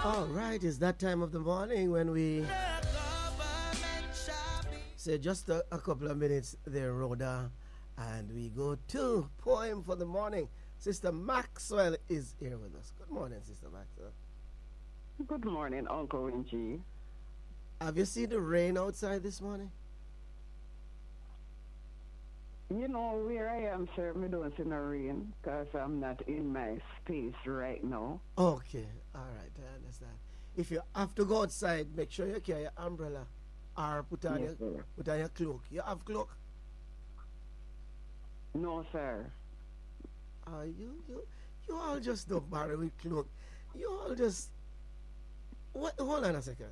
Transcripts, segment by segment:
All right, it's that time of the morning when we say just a couple of minutes there, Rhoda, and we go to poem for the morning. Sister Maxwell is here with us. Good morning, Sister Maxwell. Good morning, Uncle Wingy. Have you seen the rain outside this morning? You know where I am, sir, me don't see no rain because I'm not in my space right now. Okay, all right, I understand. If you have to go outside, make sure you carry your umbrella or put on your cloak. You have cloak? No, sir. You all just don't bother with cloak. You all just... Hold on a second.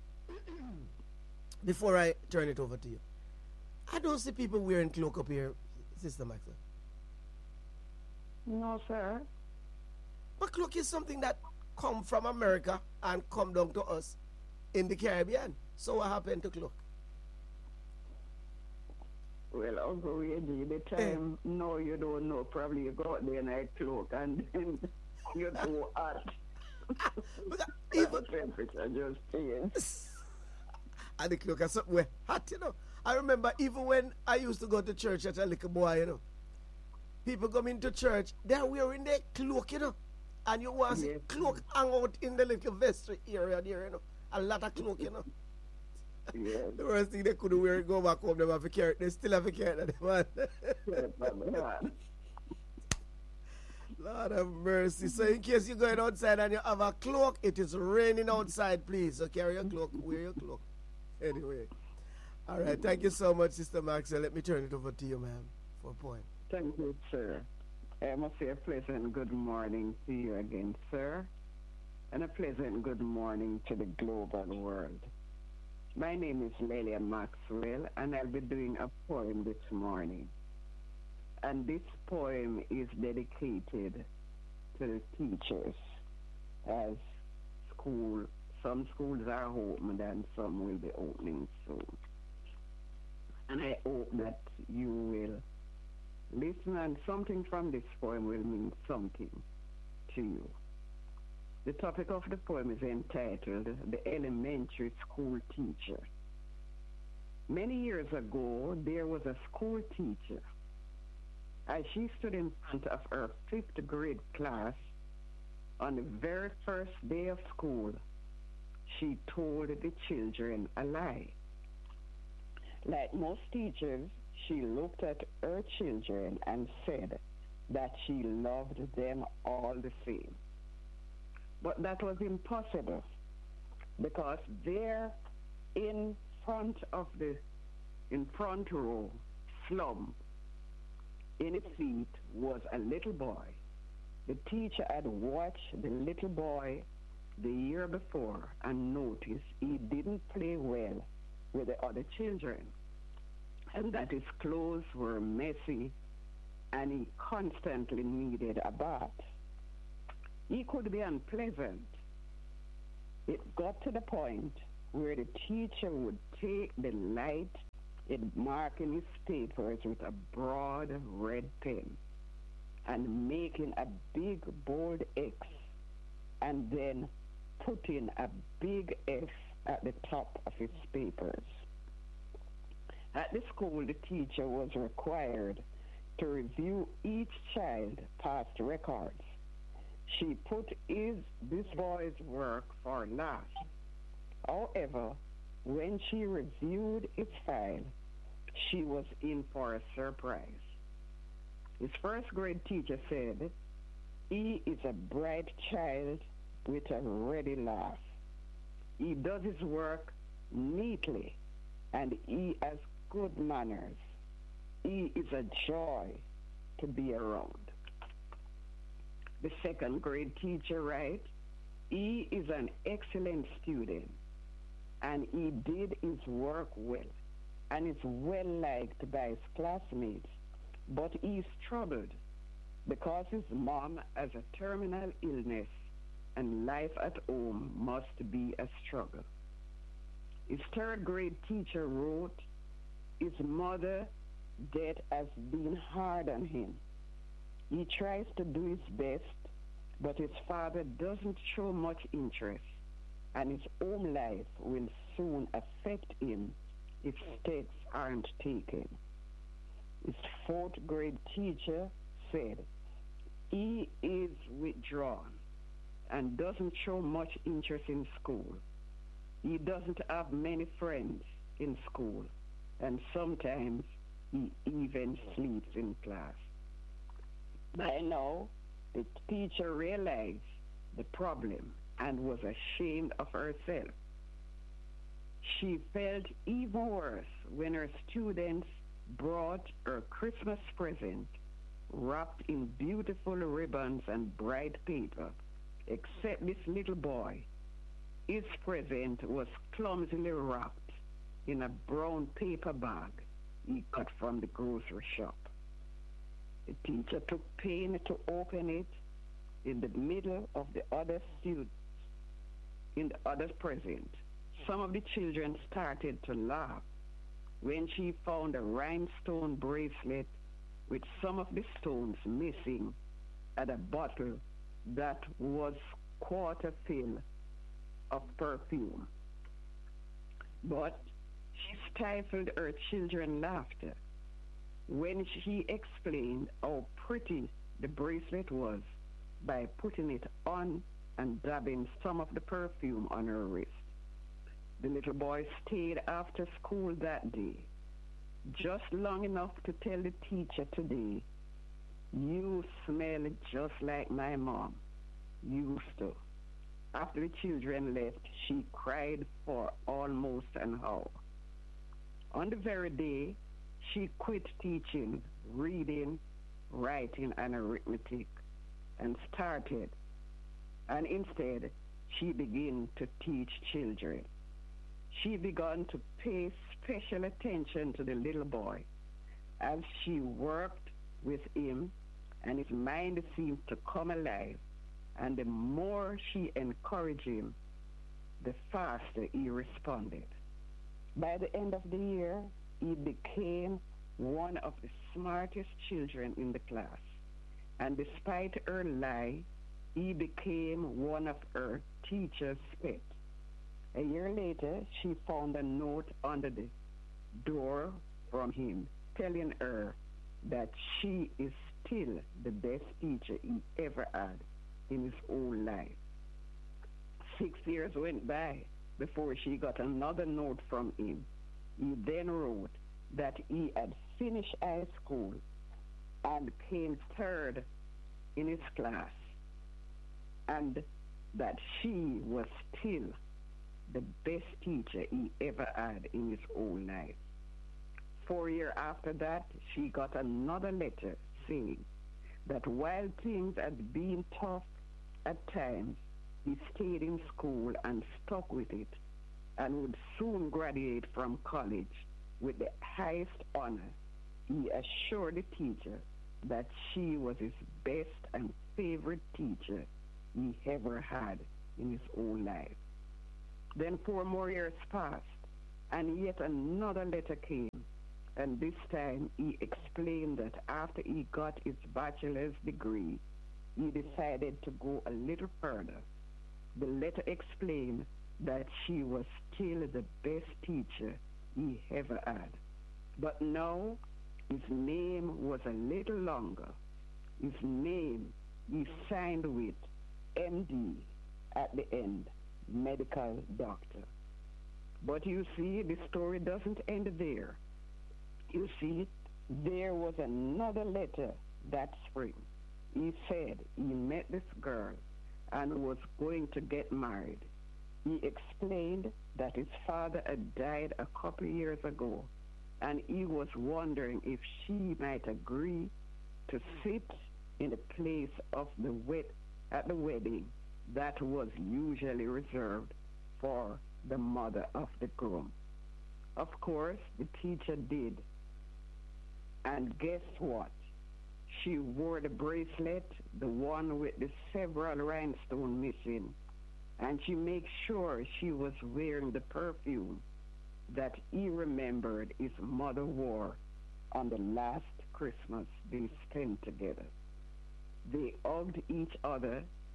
Before I turn it over to you. I don't see people wearing cloak up here, Sister Maxwell. No, sir. But cloak is something that come from America and come down to us in the Caribbean. So what happened to cloak? Well, Uncle Wingy, the time, no, you don't know. Probably you go out there in a cloak and then you're too hot. Even the temperature just changed. And the cloak is something hot, you know. I remember even when I used to go to church as a little boy, you know, people come into church, they're wearing their cloak, you know, and you want to see cloak hang out in the little vestry area there, you know, a lot of cloak, you know. Yes. The worst thing they couldn't wear it, go back home, they have to carry it, they still have to carry it, man. Lord have mercy. So in case you're going outside and you have a cloak, it is raining outside, please. So carry your cloak, wear your cloak. Anyway. All right, thank you so much, Sister Maxwell. Let me turn it over to you, ma'am, for a point. Thank you, sir. I must say a pleasant good morning to you again, sir, and a pleasant good morning to the global world. My name is Lelia Maxwell, and I'll be doing a poem this morning. And this poem is dedicated to the teachers, as some schools are opened and some will be opening soon. And I hope that you will listen and something from this poem will mean something to you. The topic of the poem is entitled The Elementary School Teacher. Many years ago, there was a school teacher. As she stood in front of her 5th grade class on the very first day of school, she told the children a lie. Like most teachers, she looked at her children and said that she loved them all the same. But that was impossible because there in front row slum in its seat was a little boy. The teacher had watched the little boy the year before and noticed he didn't play well with the other children, and that his clothes were messy and he constantly needed a bath. He could be unpleasant. It got to the point where the teacher would take the light in marking his papers with a broad red pen and making a big bold X and then putting a big F at the top of his papers. At the school, the teacher was required to review each child's past records. She put this boy's work for last. However, when she reviewed his file, she was in for a surprise. His 1st grade teacher said, "He is a bright child with a ready laugh. He does his work neatly, and he has good manners. He is a joy to be around." The 2nd grade teacher writes, "He is an excellent student, and he did his work well, and is well liked by his classmates, but he is troubled because his mom has a terminal illness and life at home must be a struggle." His 3rd grade teacher wrote, "His mother's death has been hard on him. He tries to do his best, but his father doesn't show much interest and his home life will soon affect him if steps aren't taken. His fourth grade teacher said he is withdrawn and doesn't show much interest in school. He doesn't have many friends in school, and sometimes he even sleeps in class. By now, the teacher realized the problem and was ashamed of herself. She felt even worse when her students brought her Christmas present wrapped in beautiful ribbons and bright paper, except this little boy. His present was clumsily wrapped in a brown paper bag he got from the grocery shop. The teacher took pains to open it in the middle of the other students, in the other present. Some of the children started to laugh when she found a rhinestone bracelet with some of the stones missing at a bottle that was quarter filled of perfume. But she stifled her children's laughter when she explained how pretty the bracelet was by putting it on and dabbing some of the perfume on her wrist. The little boy stayed after school that day, just long enough to tell the teacher today, "You smell just like my mom used to." After the children left, she cried for almost an hour. On the very day, she quit teaching reading, writing, and arithmetic and instead she began to teach children. She began to pay special attention to the little boy as she worked with him, and his mind seemed to come alive. And the more she encouraged him, the faster he responded. By the end of the year, he became one of the smartest children in the class. And despite her lie, he became one of her teacher's pets. A year later, she found a note under the door from him telling her that she is still the best teacher he ever had in his whole life. 6 years went by before she got another note from him. He then wrote that he had finished high school and came third in his class, and that she was still the best teacher he ever had in his whole life. 4 years after that, she got another letter saying that while things had been tough at times, he stayed in school and stuck with it and would soon graduate from college with the highest honor. He assured the teacher that she was his best and favorite teacher he ever had in his whole life. Then 4 more years passed, and yet another letter came, and this time he explained that after he got his bachelor's degree, he decided to go a little further. The letter explained that she was still the best teacher he ever had. But now his name was a little longer. His name he signed with MD at the end, medical doctor. But you see, the story doesn't end there. You see, there was another letter that spring. He said he met this girl and was going to get married. He explained that his father had died a couple years ago, and he was wondering if she might agree to sit in the place of at the wedding that was usually reserved for the mother of the groom. Of course, the teacher did. And guess what? She wore the bracelet, the one with the several rhinestones missing, and she made sure she was wearing the perfume that he remembered his mother wore on the last Christmas they spent together. They hugged each other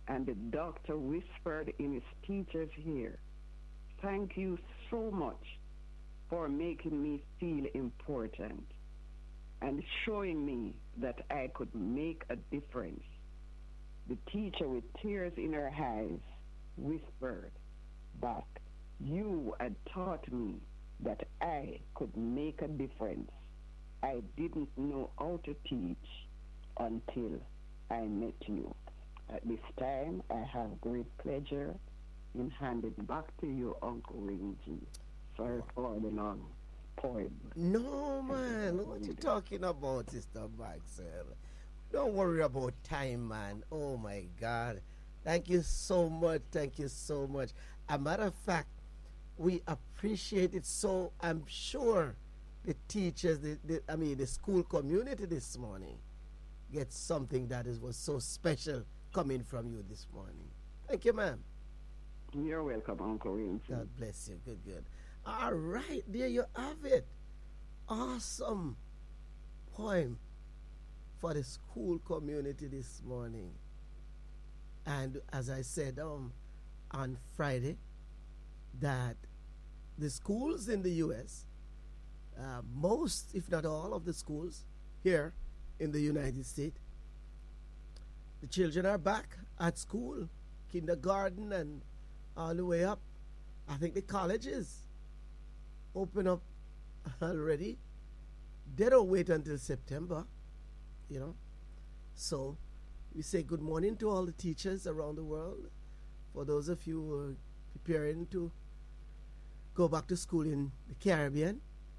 And the doctor whispered in his teacher's ear, "Thank you so much for making me feel important and showing me that I could make a difference." The teacher, with tears in her eyes, whispered back, "You had taught me that I could make a difference. I didn't know how to teach until I met you." At this time, I have great pleasure in handing back to you, Uncle Renji. Sorry for the long poem. No, man. What you talking about, Sister Maxwell? Don't worry about time, man. Oh, my God. Thank you so much. Thank you so much. A matter of fact, we appreciate it so. I'm sure the teachers, the school community this morning get something that was so special coming from you this morning. Thank you, ma'am. You're welcome, Uncle Renji. God bless you. Good, good. All right, there you have it. Awesome poem for the school community this morning. And as I said on Friday, that the schools in the U.S., most, if not all of the schools here in the United States, the children are back at school, kindergarten and all the way up. I think the colleges open up already. They don't wait until September, you know. So we say good morning to all the teachers around the world. For those of you who are preparing to go back to school in the Caribbean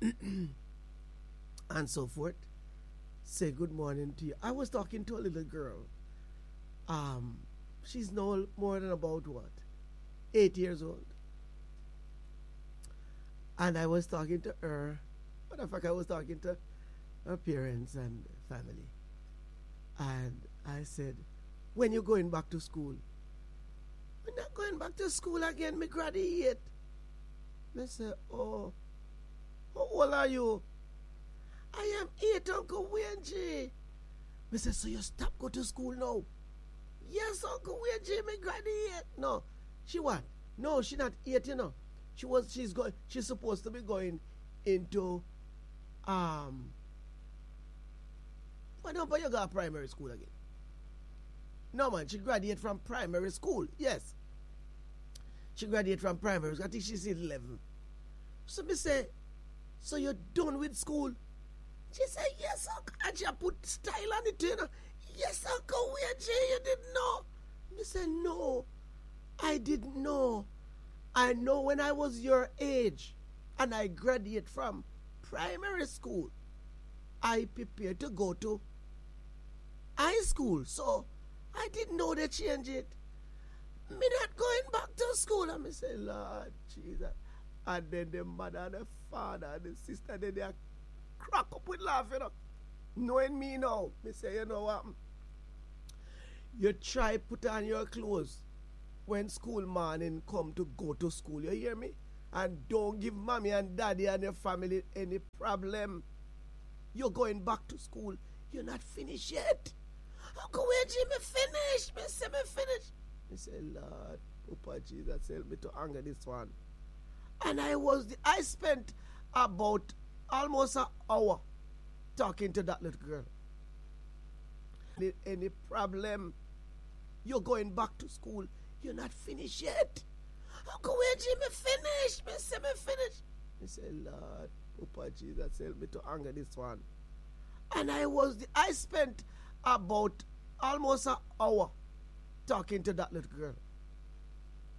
and so forth, say good morning to you. I was talking to a little girl. She's no more than about 8 years old. And I was talking to her. Matter of fact, I was talking to her parents and family. And I said, "When you going back to school?" "We're not going back to school again, me graduate." I said, "Oh, how old are you?" "I am 8, Uncle Wenji." I said, "So you stop go to school now?" "Yes, Uncle Wenji, me graduate." "No, she what? No, she not 8, you know. She's supposed to be going into why don't you go to primary school again?" "No, man, she graduated from primary school." "Yes, she graduated from primary school. I think she's in 11. So me say, "So you're done with school?" She said, "Yes, Uncle." And she put style on it, you know. "Yes, Uncle, you didn't know." Me say, "No, I didn't know. I know when I was your age and I graduated from primary school, I prepared to go to high school. So I didn't know they changed it. Me not going back to school." And me say, "Lord Jesus." And then the mother and the father and the sister, they are crack up with laughing, you know. Knowing me now, me say, "You know what? You try put on your clothes when school morning come to go to school, you hear me? And don't give mommy and daddy and your family any problem. You're going back to school. You're not finished yet." "Uncle Wenji, me finish. Me say me finish." Me say, "Lord, Papa Jesus, help me to anger this one." And I spent about almost an hour talking to that little girl. "Any problem? You're going back to school. You're not finished yet." "Uncle Wenji, me finish. Me say me finish." Me say, "Lord, Papa Jesus, help me to anger this one." And I spent about almost an hour talking to that little girl.